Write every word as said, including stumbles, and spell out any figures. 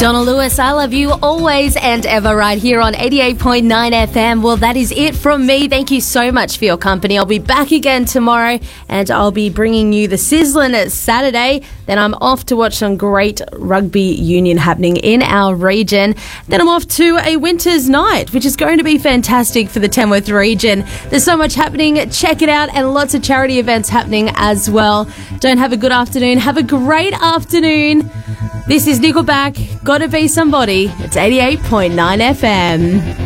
Donna Lewis, I love you always and ever right here on eighty-eight point nine F M. Well, that is it from me. Thank you so much for your company. I'll be back again tomorrow and I'll be bringing you the Sizzlin' Saturday. Then I'm off to watch some great rugby union happening in our region. Then I'm off to a winter's night, which is going to be fantastic for the Tamworth region. There's so much happening. Check it out, and lots of charity events happening as well. Don't have a good afternoon. Have a great afternoon. This is Nickelback, Gotta Be Somebody. It's eighty-eight point nine F M.